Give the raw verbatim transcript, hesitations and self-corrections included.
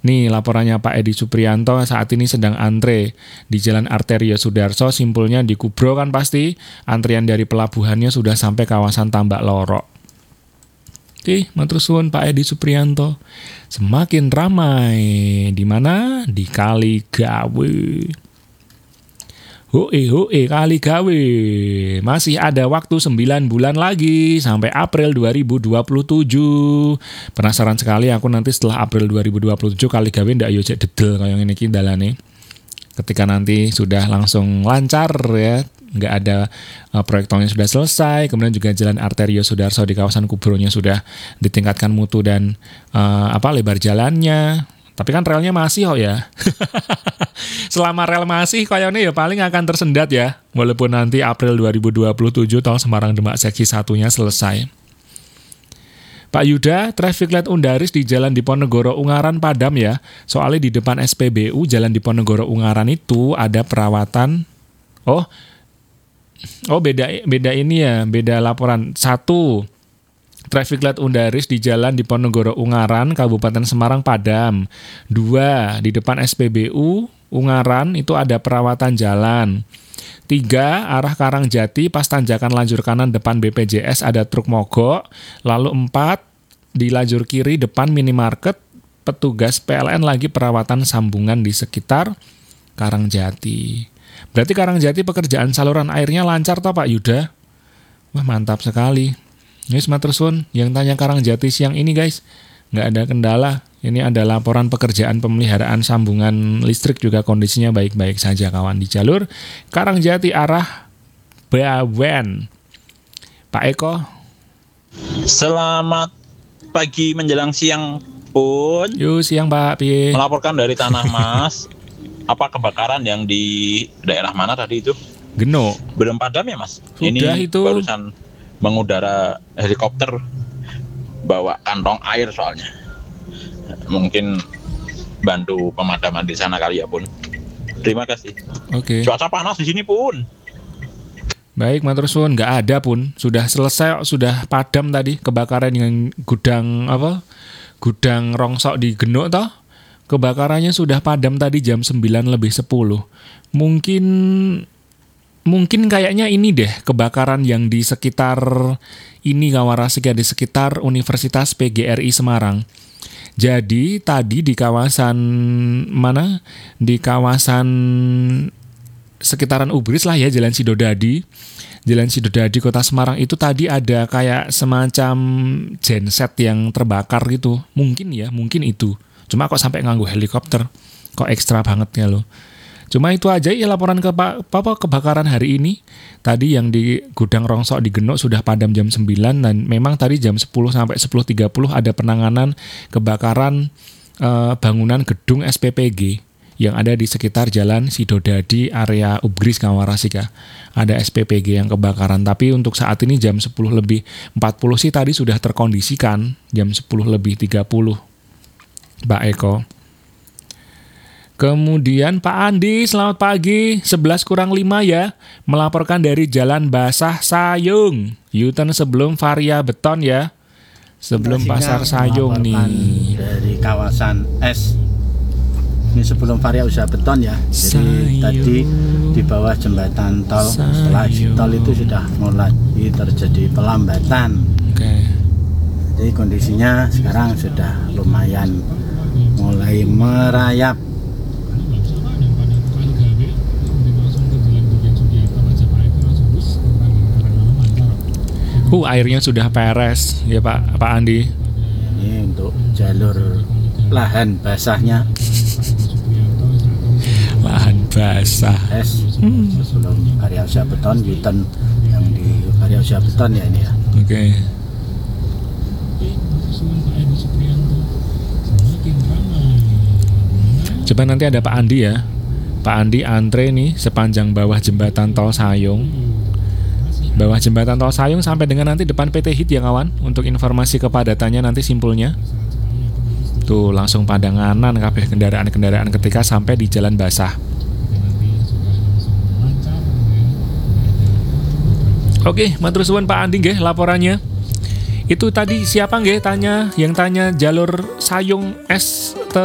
Nih laporannya Pak Edi Supriyanto saat ini sedang antre di Jalan Arterio Sudarso, simpulnya di Kubro kan pasti. Antrian dari pelabuhannya sudah sampai kawasan Tambak Lorok. Oke, matur suwun Pak Edi Supriyanto. Semakin ramai di mana? Di Kaligawe. Hoe hoe Kaligawe. Masih ada waktu sembilan bulan lagi sampai April dua ribu dua puluh tujuh. Penasaran sekali aku nanti setelah April dua ribu dua puluh tujuh Kaligawe ndak yo cek dedel kaya ngene iki dalane. Ketika nanti sudah langsung lancar ya, nggak ada uh, proyek tolnya sudah selesai, kemudian juga jalan Arterio Sudarso di kawasan Kubronya sudah ditingkatkan mutu dan uh, apa lebar jalannya. Tapi kan relnya masih kok ya. Selama rel masih kayaknya ya paling akan tersendat ya, walaupun nanti April dua ribu dua puluh tujuh tol Semarang Demak seksi satunya selesai. Pak Yuda, traffic light Undaris di Jalan Diponegoro Ungaran padam ya. Soalnya di depan S P B U Jalan Diponegoro Ungaran itu ada perawatan. Oh, oh beda beda ini ya, beda laporan. Satu, traffic light Undaris di Jalan Diponegoro Ungaran, Kabupaten Semarang padam. Dua, di depan S P B U Ungaran itu ada perawatan jalan. Tiga, arah Karangjati pas tanjakan lajur kanan depan B P J S ada truk mogok. Lalu empat, di lajur kiri depan minimarket petugas P L N lagi perawatan sambungan di sekitar Karangjati. Berarti Karangjati pekerjaan saluran airnya lancar toh Pak Yuda? Wah mantap sekali. Guys, matur suwun yang tanya Karangjati siang ini guys, nggak ada kendala. Ini ada laporan pekerjaan pemeliharaan sambungan listrik juga kondisinya baik-baik saja kawan di jalur Karangjati arah Bawen. Pak Eko. Selamat pagi menjelang siang pun. Yuk siang Pak Piye. Melaporkan dari Tanah Mas. Apa kebakaran yang di daerah mana tadi itu? Geno. Belum padam ya Mas? Sudah Ini itu. barusan mengudara helikopter bawa kantong air soalnya. Mungkin bantu pemadaman di sana kali ya pun. Terima kasih. Oke. Cuaca panas di sini pun. Baik, matur suwun, nggak ada pun. Sudah selesai, sudah padam tadi kebakaran dengan gudang apa? Gudang rongsok di Genuk toh. Kebakarannya sudah padam tadi jam sembilan lebih sepuluh. Mungkin mungkin kayaknya ini deh kebakaran yang di sekitar ini Kawarasika, di sekitar Universitas P G R I Semarang. Jadi tadi di kawasan mana? Di kawasan sekitaran Ubris lah ya, Jalan Sidodadi. Jalan Sidodadi Kota Semarang itu tadi ada kayak semacam genset yang terbakar gitu. Mungkin ya, mungkin itu. Cuma kok sampai nganggu helikopter. Kok ekstra banget ya lo. Cuma itu aja ya laporan ke apa kebakaran hari ini. Tadi yang di gudang rongsok di Genuk sudah padam jam sembilan dan memang tadi jam sepuluh sampai sepuluh tiga puluh ada penanganan kebakaran eh, bangunan gedung S P P G yang ada di sekitar Jalan Sidodadi area Ubris Kawarasika. Ada S P P G yang kebakaran, tapi untuk saat ini jam sepuluh lebih empat puluh sih tadi sudah terkondisikan jam sepuluh lebih tiga puluh. Pak Eko. Kemudian Pak Andi, selamat pagi, sebelas kurang lima ya, melaporkan dari Jalan Basah Sayung, U-turn sebelum Varia Beton ya, sebelum Pasar Sayung nih. Dari kawasan S, ini sebelum Varia Usaha Beton ya, jadi Sayung, tadi di bawah jembatan tol, Sayung. Setelah tol itu sudah mulai terjadi pelambatan. Oke. Jadi kondisinya sekarang sudah lumayan mulai merayap. Uh, airnya sudah peres ya Pak Pak Andi. Ini untuk jalur lahan basahnya. Lahan basah. Es hmm. sebelum Varia Usaha Beton, U-turn yang di Varia Usaha Beton ya ini ya. Oke. Okay. Coba nanti ada Pak Andi ya. Pak Andi antre nih sepanjang bawah jembatan tol Sayung. Bawah jembatan tol Sayung sampai dengan nanti depan P T Hit ya kawan. Untuk informasi kepadatannya nanti simpulnya. Tuh langsung padanganan kabeh kendaraan-kendaraan ketika sampai di Jalan Basah. Oke, matur suwun Pak Andi nggih laporannya. Itu tadi siapa nggih tanya yang tanya jalur Sayung S